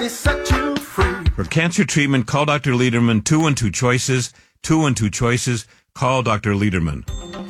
Set you free. For cancer treatment, call Dr. Lederman. 212 choices. 212 choices. Call Dr. Lederman.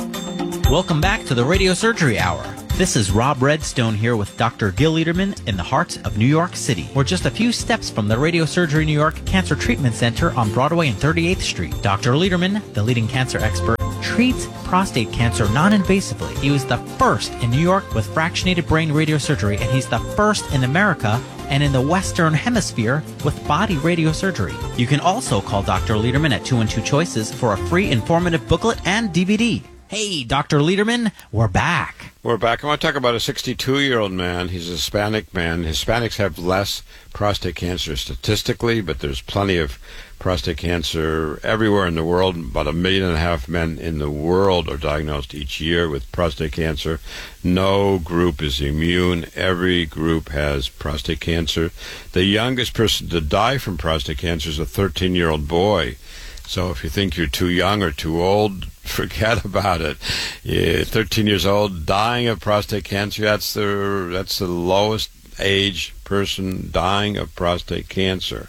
Welcome back to the Radio Surgery Hour. This is Rob Redstone here with Dr. Gil Lederman in the heart of New York City. We're just a few steps from the Radio Surgery New York Cancer Treatment Center on Broadway and 38th Street. Dr. Lederman, the leading cancer expert, treats prostate cancer non-invasively. He was the first in New York with fractionated brain radiosurgery, and he's the first in America and in the Western Hemisphere with body radiosurgery. You can also call Dr. Lederman at 212 Choices for a free informative booklet and DVD. Hey, Dr. Lederman, we're back. We're back. I want to talk about a 62-year-old man. He's a Hispanic man. Hispanics have less prostate cancer statistically, but there's plenty of prostate cancer everywhere in the world. About 1.5 million men in the world are diagnosed each year with prostate cancer. No group is immune. Every group has prostate cancer. The youngest person to die from prostate cancer is a 13-year-old boy. So if you think you're too young or too old, forget about it. You're 13 years old, dying of prostate cancer. That's the lowest age person dying of prostate cancer.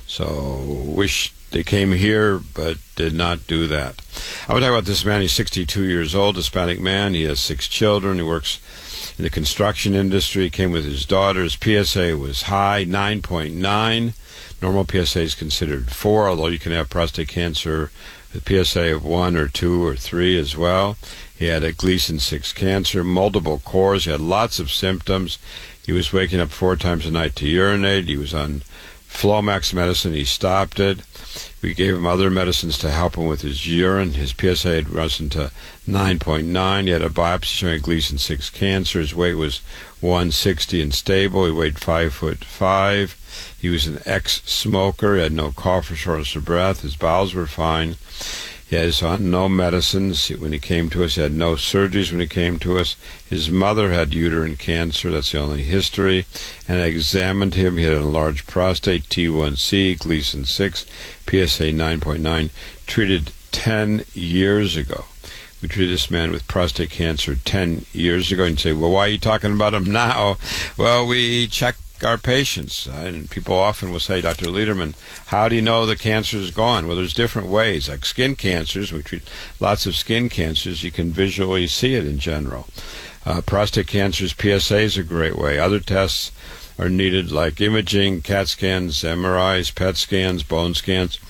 So wish they came here, but did not do that. I want to talk about this man. He's 62 years old, Hispanic man. He has 6 children. He works in the construction industry. He came with his daughter. His PSA was high, 9.9. Normal PSA is considered 4, although you can have prostate cancer with PSA of 1 or 2 or 3 as well. He had a Gleason 6 cancer, multiple cores. He had lots of symptoms. He was waking up 4 times a night to urinate. He was on Flomax medicine. He stopped it. We gave him other medicines to help him with his urine. His PSA had risen to 9.9. He had a biopsy showing Gleason 6 cancer. His weight was 160 and stable. He weighed 5'5". He was an ex-smoker. He had no cough or shortness of breath. His bowels were fine. He was on no medicines when he came to us. He had no surgeries when he came to us. His mother had uterine cancer. That's the only history. And I examined him. He had a large prostate, T1C, Gleason 6, PSA 9.9, treated 10 years ago. We treated this man with prostate cancer 10 years ago. And you say, well, why are you talking about him now? Well, we checked our patients, and people often will say, Dr. Lederman, how do you know the cancer is gone? Well, there's different ways. Like skin cancers, we treat lots of skin cancers. You can visually see it in general. Prostate cancers, PSA is a great way. Other tests are needed, like imaging, CAT scans, MRIs, PET scans, bone scans.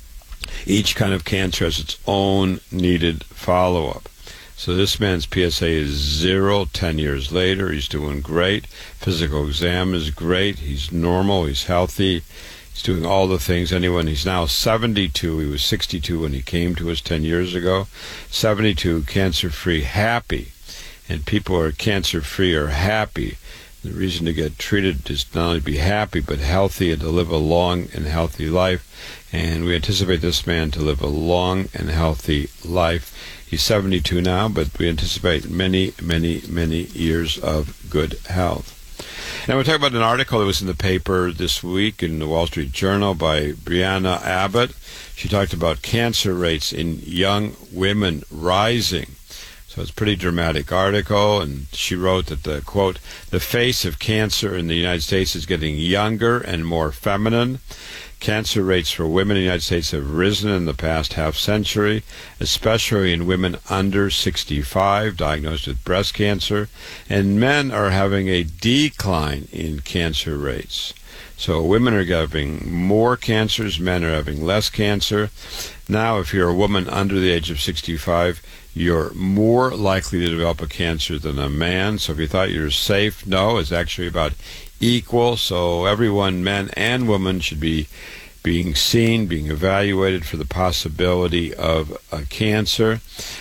Each kind of cancer has its own needed follow-up. So this man's PSA is 0 10 years later. He's doing great. Physical exam is great. He's normal. He's healthy. He's doing all the things anyone. He's now 72. He was 62 when he came to us 10 years ago. 72, cancer-free, happy. And people who are cancer-free are happy. The reason to get treated is not only to be happy, but healthy and to live a long and healthy life. And we anticipate this man to live a long and healthy life. He's 72 now, but we anticipate many, many, many years of good health. Now we'll talk about an article that was in the paper this week in the Wall Street Journal by Brianna Abbott. She talked about cancer rates in young women rising. So it's a pretty dramatic article, and she wrote that the, quote, the face of cancer in the United States is getting younger and more feminine. Cancer rates for women in the United States have risen in the past half-century, especially in women under 65 diagnosed with breast cancer, and men are having a decline in cancer rates. So women are having more cancers, men are having less cancer. Now, if you're a woman under the age of 65, you're more likely to develop a cancer than a man. So if you thought you were safe, no, it's actually about equal. So everyone, men and women, should be being seen, being evaluated for the possibility of a cancer.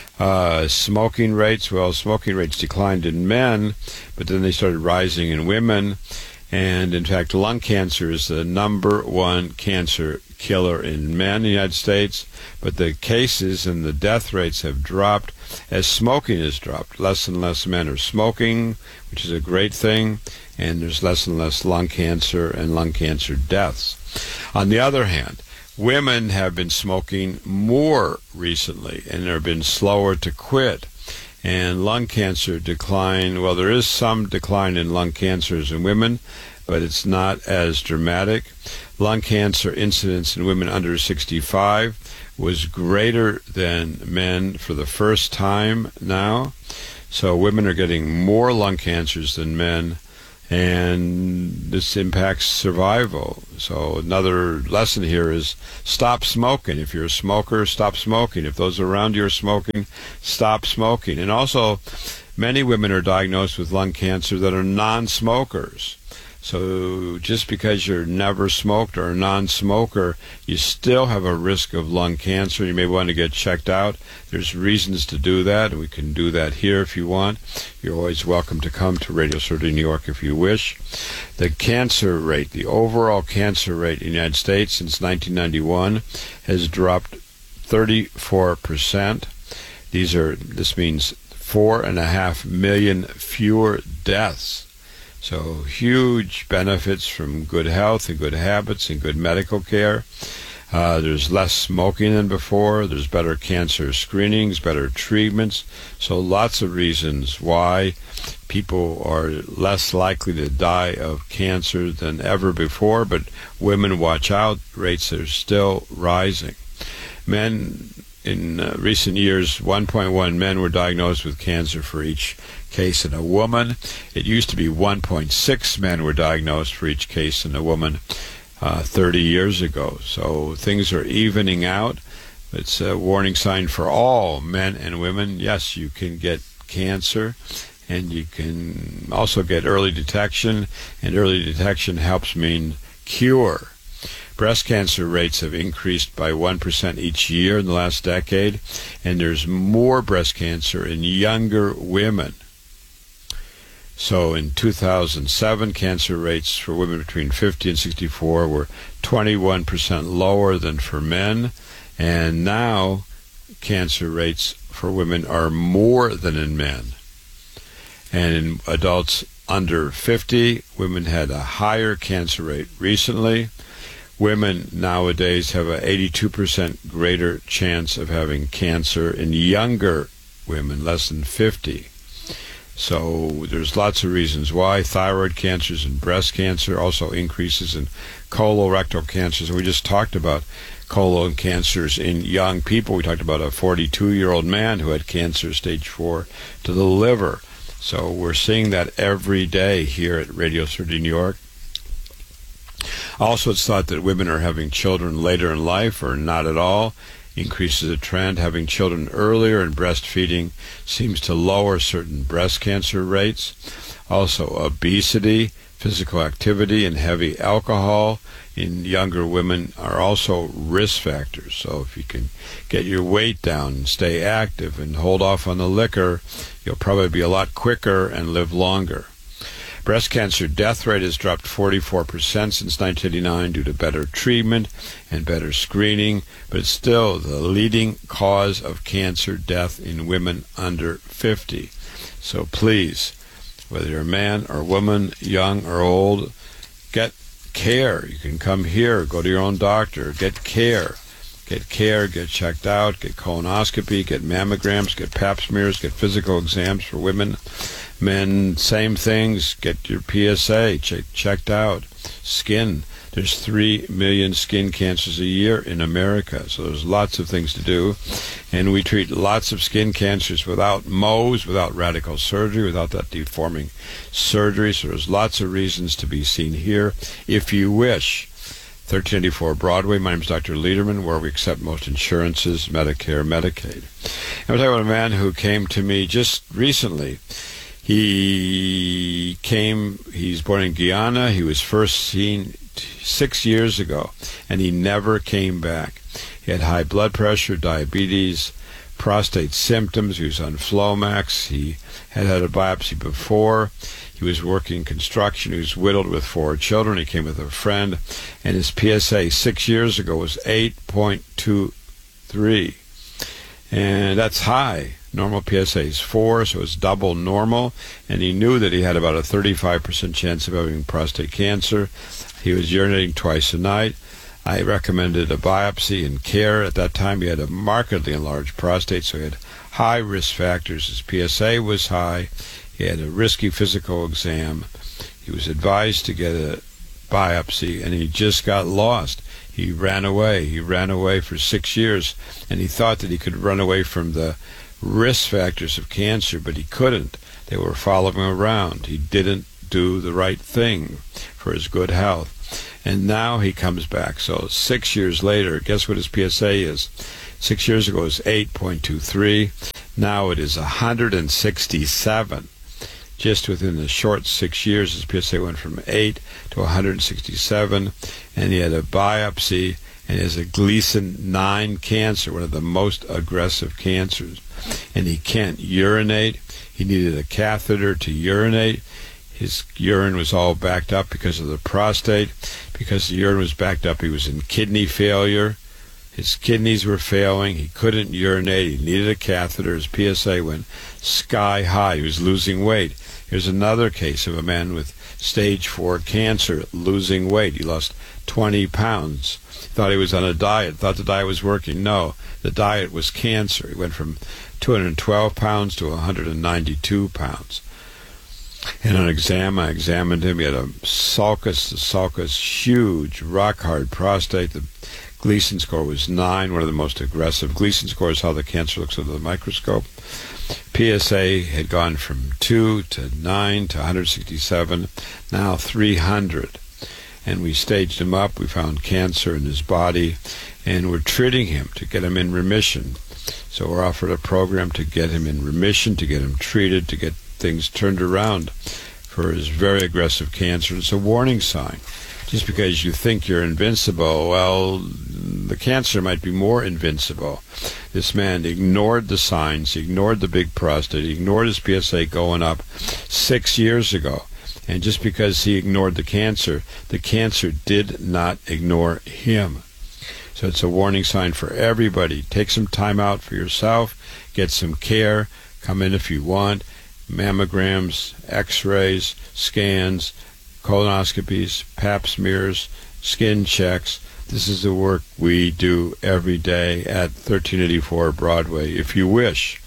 Smoking rates, well, smoking rates declined in men, but then they started rising in women. And in fact, lung cancer is the #1 cancer killer in men in the United States, but the cases and the death rates have dropped as smoking has dropped. Less and less men are smoking, which is a great thing, and there's less and less lung cancer and lung cancer deaths. On the other hand, women have been smoking more recently and have been slower to quit. And lung cancer decline, well, there is some decline in lung cancers in women, but it's not as dramatic. Lung cancer incidence in women under 65 was greater than men for the first time now. So women are getting more lung cancers than men, and this impacts survival. So another lesson here is stop smoking. If you're a smoker, stop smoking. If those around you are smoking, stop smoking. And also, many women are diagnosed with lung cancer that are non-smokers. So just because you're never smoked or a non-smoker, you still have a risk of lung cancer. You may want to get checked out. There's reasons to do that. We can do that here if you want. You're always welcome to come to Radio Surgery New York if you wish. The cancer rate, the overall cancer rate in the United States since 1991 has dropped 34%. This means 4.5 million fewer deaths. So huge benefits from good health and good habits and good medical care. There's less smoking than before. There's better cancer screenings, better treatments. So lots of reasons why people are less likely to die of cancer than ever before. But women, watch out. Rates are still rising. Men, in recent years, 1.1 men were diagnosed with cancer for each case in a woman. It used to be 1.6 men were diagnosed for each case in a woman 30 years ago. So things are evening out. It's a warning sign for all men and women. Yes, you can get cancer, and you can also get early detection, and early detection helps mean cure. Breast cancer rates have increased by 1% each year in the last decade, and there's more breast cancer in younger women. So in 2007, cancer rates for women between 50 and 64 were 21% lower than for men, and now cancer rates for women are more than in men. And in adults under 50, women had a higher cancer rate recently. Women nowadays have an 82% greater chance of having cancer in younger women, less than 50. So there's lots of reasons why. Thyroid cancers and breast cancer, also increases in colorectal cancers. We just talked about colon cancers in young people. We talked about a 42-year-old man who had cancer stage 4 to the liver. So we're seeing that every day here at Radio Surgery New York. Also, it's thought that women are having children later in life, or not at all. Increases the trend. Having children earlier and breastfeeding seems to lower certain breast cancer rates. Also, obesity, physical activity, and heavy alcohol in younger women are also risk factors. So if you can get your weight down and stay active and hold off on the liquor, you'll probably be a lot quicker and live longer. Breast cancer death rate has dropped 44% since 1989 due to better treatment and better screening, but it's still the leading cause of cancer death in women under 50. So please, whether you're a man or woman, young or old, get care. You can come here, go to your own doctor, get care. Get care, get checked out, get colonoscopy, get mammograms, get pap smears, get physical exams for women. Men, same things. Get your PSA checked out. Skin. There's 3 million skin cancers a year in America, so there's lots of things to do. And we treat lots of skin cancers without Mohs, without radical surgery, without that deforming surgery. So there's lots of reasons to be seen here if you wish. 1384 Broadway. My name is Dr. Lederman, where we accept most insurances, Medicare, Medicaid. And we're talking about a man who came to me just recently. He's born in Guyana. He was first seen 6 years ago, and he never came back. He had high blood pressure, diabetes, prostate symptoms. He was on Flomax. He had had a biopsy before. He was working construction. He was widowed with 4 children. He came with a friend, and his PSA 6 years ago was 8.23, and that's high. Normal PSA is 4, so it's double normal, and he knew that he had about a 35% chance of having prostate cancer. He was urinating twice a night. I recommended a biopsy and care. At that time, he had a markedly enlarged prostate, so he had high risk factors. His PSA was high. He had a risky physical exam. He was advised to get a biopsy, and he just got lost. He ran away. He ran away for 6 years, and he thought that he could run away from the risk factors of cancer, but he couldn't. They were following him around. He didn't do the right thing for his good health. And now he comes back. So 6 years later, guess what his PSA is? 6 years ago it was 8.23. Now it is 167. Just within the short 6 years, his PSA went from 8 to 167, and he had a biopsy, and he has a Gleason 9 cancer, one of the most aggressive cancers. And he can't urinate. He needed a catheter to urinate. His urine was all backed up because of the prostate. Because the urine was backed up, he was in kidney failure. His kidneys were failing. He couldn't urinate. He needed a catheter. His PSA went sky high. He was losing weight. Here's another case of a man with stage 4 cancer losing weight. He lost 20 pounds. Thought he was on a diet. Thought the diet was working. No, the diet was cancer. He went from 212 pounds to 192 pounds. In an exam, I examined him. He had a sulcus, huge, rock-hard prostate. The Gleason score was 9, one of the most aggressive. Gleason score is how the cancer looks under the microscope. PSA had gone from 2 to 9 to 167, now 300. And we staged him up. We found cancer in his body, and we're treating him to get him in remission. So we're offered a program to get him in remission, to get him treated, to get things turned around for his very aggressive cancer. It's a warning sign. Just because you think you're invincible, well, the cancer might be more invincible. This man ignored the signs, he ignored the big prostate, he ignored his PSA going up 6 years ago. And just because he ignored the cancer did not ignore him. So it's a warning sign for everybody. Take some time out for yourself, get some care, come in if you want. Mammograms, x-rays, scans, colonoscopies, pap smears, skin checks. This is the work we do every day at 1384 Broadway. If you wish,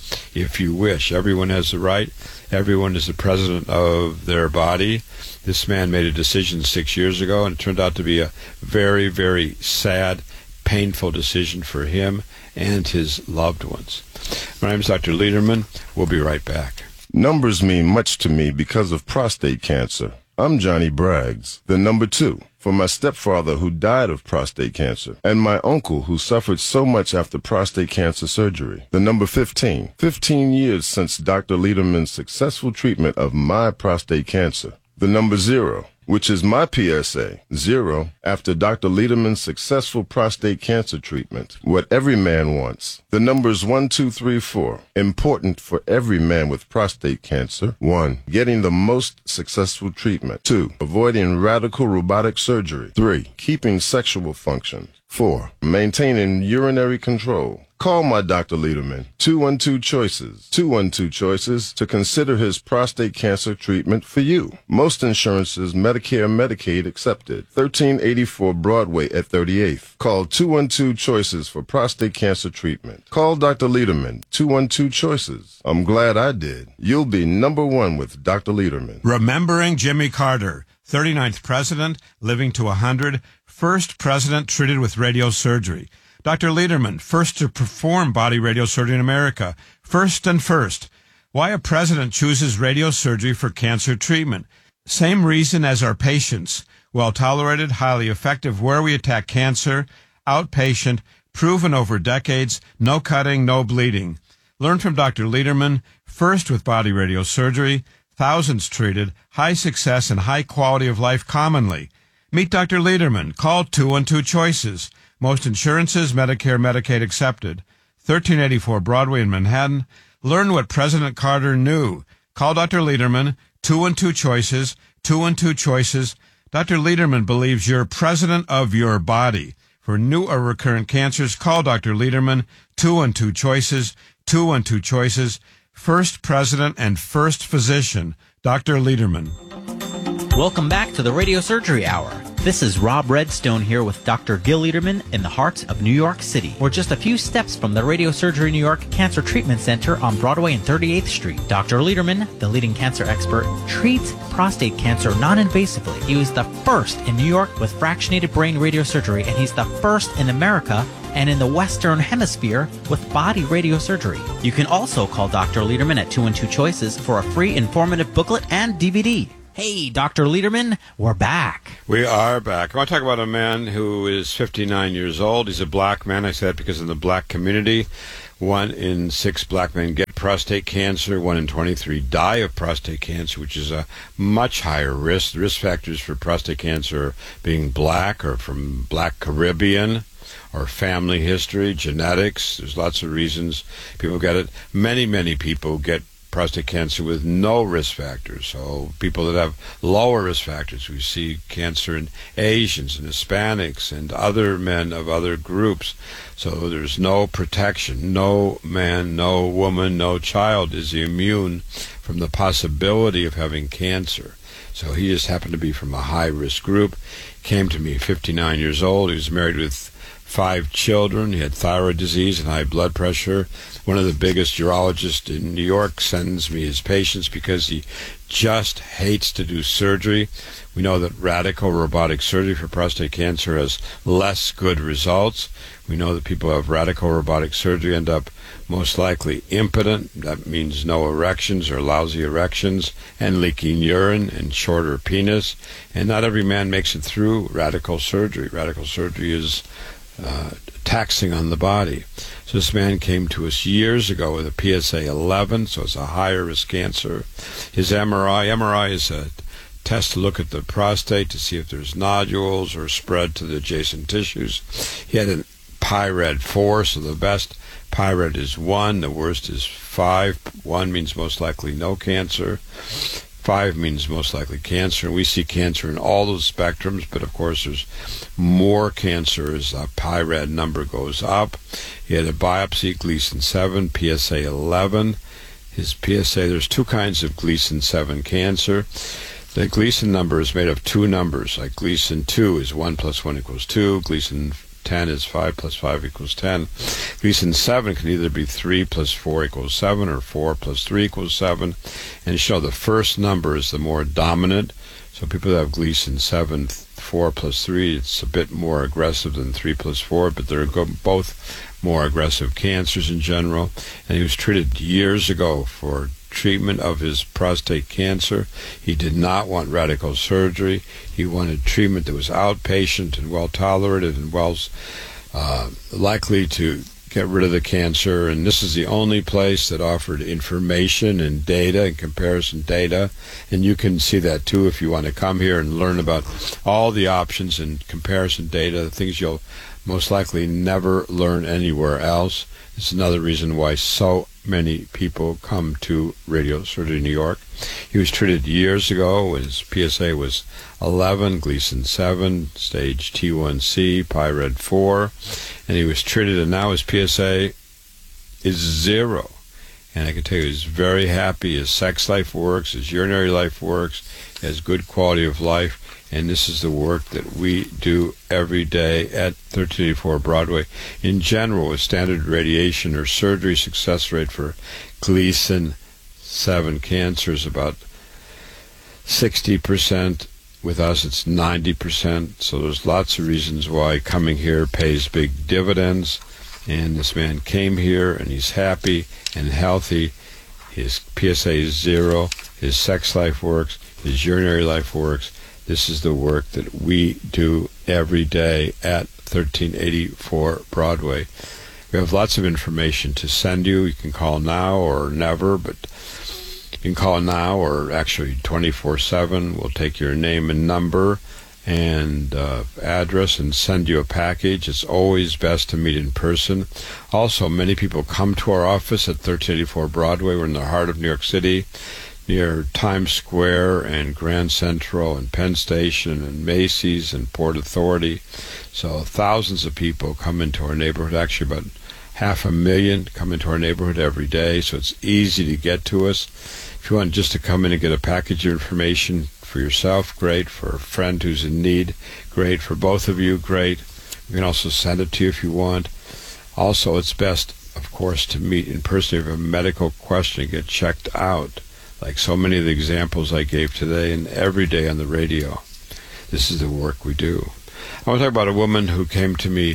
everyone has the right. Everyone is the president of their body. This man made a decision 6 years ago, and it turned out to be a very, very sad, painful decision for him and his loved ones. My name is Dr. Lederman. We'll be right back. Numbers mean much to me because of prostate cancer. I'm Johnny Braggs, the number 2, for my stepfather who died of prostate cancer, and my uncle who suffered so much after prostate cancer surgery. The number 15, 15 years since Dr. Lederman's successful treatment of my prostate cancer. The number 0, which is my PSA, 0, after Dr. Lederman's successful prostate cancer treatment. What every man wants. The numbers 1, 2, 3, 4. Important for every man with prostate cancer. 1, getting the most successful treatment. 2, avoiding radical robotic surgery. 3, keeping sexual function. 4, maintaining urinary control. Call my Dr. Lederman, 212-CHOICES, 212-CHOICES, to consider his prostate cancer treatment for you. Most insurances, Medicare, Medicaid accepted. 1384 Broadway at 38th. Call 212-CHOICES for prostate cancer treatment. Call Dr. Lederman, 212-CHOICES. I'm glad I did. You'll be number 1 with Dr. Lederman. Remembering Jimmy Carter, 39th president, living to 100, first president treated with radiosurgery. Dr. Lederman, first to perform body radiosurgery in America. First and first. Why a president chooses radiosurgery for cancer treatment. Same reason as our patients. Well tolerated, highly effective, where we attack cancer, outpatient, proven over decades, no cutting, no bleeding. Learn from Dr. Lederman, first with body radiosurgery, thousands treated, high success and high quality of life commonly. Meet Dr. Lederman. Call 212-CHOICES. Most insurances, Medicare, Medicaid accepted. 1384 Broadway in Manhattan. Learn what President Carter knew. Call Dr. Lederman, 212-CHOICES, 212-CHOICES. Dr. Lederman believes you're president of your body. For new or recurrent cancers, call Dr. Lederman, 212-CHOICES, 212-CHOICES. First president and first physician, Dr. Lederman. Welcome back to the Radio Surgery Hour. This is Rob Redstone here with Dr. Gil Liederman in the heart of New York City. We're just a few steps from the Radiosurgery New York Cancer Treatment Center on Broadway and 38th Street. Dr. Liederman, the leading cancer expert, treats prostate cancer non-invasively. He was the first in New York with fractionated brain radiosurgery, and he's the first in America and in the Western Hemisphere with body radiosurgery. You can also call Dr. Liederman at 212-CHOICES for a free informative booklet and DVD. Hey, Dr. Liederman, we're back. We are back. I want to talk about a man who is 59 years old. He's a black man. I say that because in the black community, 1 in 6 black men get prostate cancer. 1 in 23 die of prostate cancer, which is a much higher risk. The risk factors for prostate cancer are being black or from black Caribbean or family history, genetics. There's lots of reasons people get it. Many people get prostate cancer with no risk factors. So people that have lower risk factors, we see cancer in Asians and Hispanics and other men of other groups. So there's no protection. No man, no woman, no child is immune from the possibility of having cancer. So he just happened to be from a high-risk group. Came to me 59 years old. He was married with 5 children. He had thyroid disease and high blood pressure. One of the biggest urologists in New York sends me his patients because he just hates to do surgery. We know that radical robotic surgery for prostate cancer has less good results. We know that people who have radical robotic surgery end up most likely impotent. That means no erections or lousy erections and leaking urine and shorter penis. And not every man makes it through radical surgery. Radical surgery is taxing on the body. So this man came to us years ago with a PSA 11, so it's a higher risk cancer. His MRI is a test to look at the prostate to see if there's nodules or spread to the adjacent tissues. He had a PIRAD 4, so the best PIRAD is 1, the worst is 5. 1 means most likely no cancer. 5 means most likely cancer, and we see cancer in all those spectrums, but of course there's more cancer as the PIRAD number goes up. He had a biopsy, Gleason 7, PSA 11. His PSA, there's 2 kinds of Gleason 7 cancer. The Gleason number is made of 2 numbers, like Gleason 2 is 1 + 1 = 2, Gleason 10 is 5 + 5 = 10. Gleason 7 can either be 3 + 4 = 7 or 4 + 3 = 7. And show the first number is the more dominant. So people that have Gleason 7, 4 + 3, it's a bit more aggressive than 3 + 4, but they're both more aggressive cancers in general. And he was treated years ago for treatment of his prostate cancer. He did not want radical surgery. He wanted treatment that was outpatient and well tolerated and likely to get rid of the cancer. And this is the only place that offered information and data and comparison data. And you can see that too if you want to come here and learn about all the options and comparison data, things you'll most likely never learn anywhere else. It's another reason why so many people come to Radiosurgery New York. He was treated years ago. His PSA was 11, Gleason 7, stage T1C, PIRAD 4, and he was treated, and now his PSA is 0. And I can tell you he's very happy. His sex life works, his urinary life works, he has good quality of life. And this is the work that we do every day at 1384 Broadway. In general, with standard radiation or surgery, success rate for Gleason 7 cancer is about 60%. With us, it's 90%. So there's lots of reasons why coming here pays big dividends. And this man came here, and he's happy and healthy. His PSA is 0. His sex life works. His urinary life works. This is the work that we do every day at 1384 Broadway. We have lots of information to send you. You can call now or never, but you can call now or actually 24/7. We'll take your name and number and address and send you a package. It's always best to meet in person. Also, many people come to our office at 1384 Broadway. We're in the heart of New York City, near Times Square and Grand Central and Penn Station and Macy's and Port Authority. So thousands of people come into our neighborhood. Actually, about 500,000 come into our neighborhood every day, so it's easy to get to us. If you want just to come in and get a package of information, for yourself, great. For a friend who's in need, great. For both of you, great. We can also send it to you if you want. Also, it's best, of course, to meet in person if you have a medical question and get checked out, like so many of the examples I gave today and every day on the radio. This is the work we do. I want to talk about a woman who came to me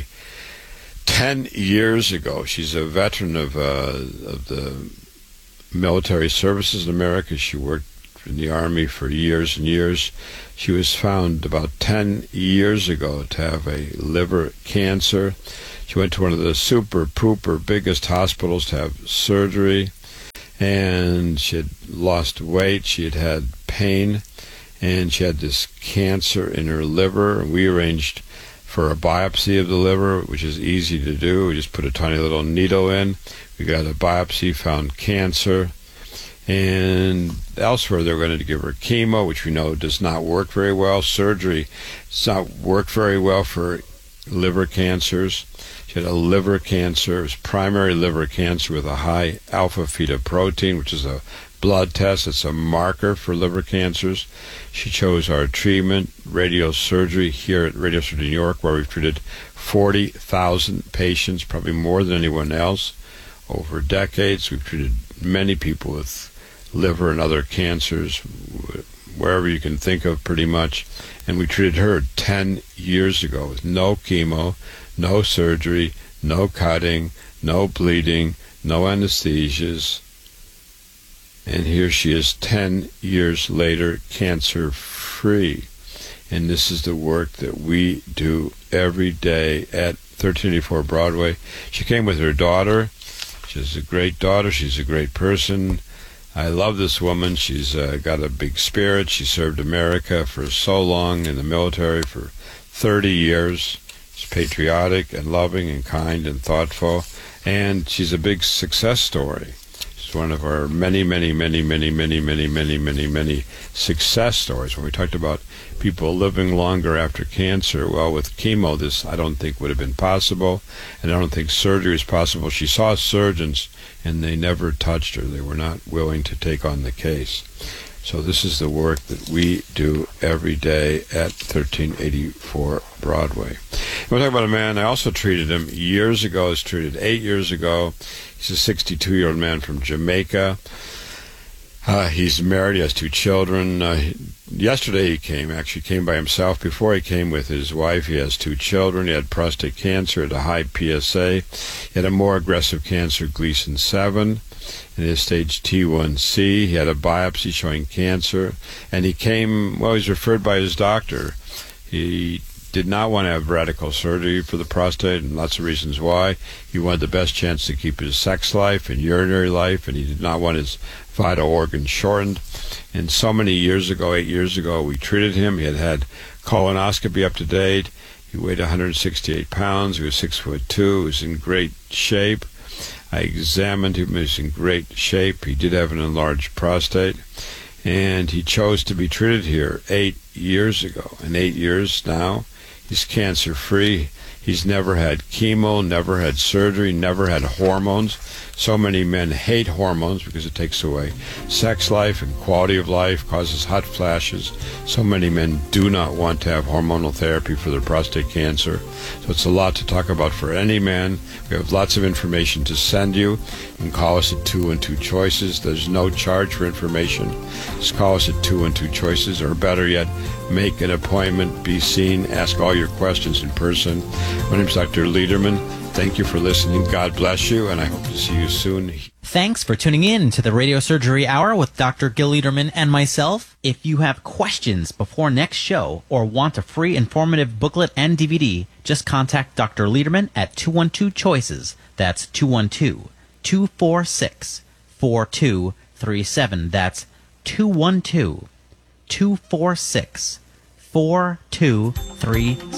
10 years ago. She's a veteran of the military services in America. She worked in the Army for years and years. She was found about 10 years ago to have a liver cancer. She went to one of the super-pooper biggest hospitals to have surgery, and she had lost weight, she had had pain, and she had this cancer in her liver. We arranged for a biopsy of the liver, which is easy to do. We just put a tiny little needle in. We got a biopsy, found cancer. And elsewhere, they were going to give her chemo, which we know does not work very well. Surgery does not work very well for liver cancers. She had a liver cancer. It was primary liver cancer with a high alpha-fetoprotein, which is a blood test. It's a marker for liver cancers. She chose our treatment, radiosurgery, here at Radiosurgery New York, where we've treated 40,000 patients, probably more than anyone else. Over decades, we've treated many people with liver and other cancers, wherever you can think of pretty much. And we treated her 10 years ago with no chemo, no surgery, no cutting, no bleeding, no anesthesias. And here she is 10 years later, cancer-free. And this is the work that we do every day at 1384 Broadway. She came with her daughter. She's a great daughter. She's a great person. I love this woman. She's got a big spirit. She served America for so long in the military, for 30 years. She's patriotic and loving and kind and thoughtful. And she's a big success story. She's one of our many success stories. When we talked about people living longer after cancer, well, with chemo, this I don't think would have been possible, and I don't think surgery is possible. She saw surgeons, and they never touched her. They were not willing to take on the case. So this is the work that we do every day at 1384 Broadway. We'll talk about a man. I also treated him years ago. I was treated 8 years ago. He's a 62-year-old man from Jamaica. He's married. He has 2 children. Yesterday he came by himself. Before he came with his wife, he has 2 children. He had prostate cancer at a high PSA. He had a more aggressive cancer, Gleason 7, in his stage T1C. He had a biopsy showing cancer. And he came, well, he's referred by his doctor. He did not want to have radical surgery for the prostate, and lots of reasons why. He wanted the best chance to keep his sex life and urinary life, and he did not want his vital organs shortened. And so many years ago, 8 years ago, we treated him. He had had colonoscopy up to date. He weighed 168 pounds. He was 6'2". He was in great shape. I examined him. He was in great shape. He did have an enlarged prostate. And he chose to be treated here 8 years ago. In 8 years now, he's cancer-free. He's never had chemo, never had surgery, never had hormones. So many men hate hormones because it takes away sex life and quality of life, causes hot flashes. So many men do not want to have hormonal therapy for their prostate cancer. So it's a lot to talk about for any man. We have lots of information to send you. You can call us at 212 Choices. There's no charge for information. Just call us at 212 Choices, or better yet, make an appointment, be seen, ask all your questions in person. My name is Dr. Lederman. Thank you for listening. God bless you, and I hope to see you soon. Thanks for tuning in to the Radio Surgery Hour with Dr. Gil Lederman and myself. If you have questions before next show or want a free informative booklet and DVD, just contact Dr. Lederman at 212 Choices. That's 212-246-4237. That's 212-246-4237.